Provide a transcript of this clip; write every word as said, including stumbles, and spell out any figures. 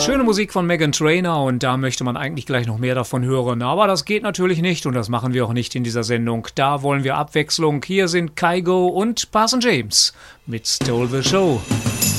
Schöne Musik von Meghan Trainor und da möchte man eigentlich gleich noch mehr davon hören, aber das geht natürlich nicht und das machen wir auch nicht in dieser Sendung. Da wollen wir Abwechslung. Hier sind Kygo und Parson James mit Stole the Show.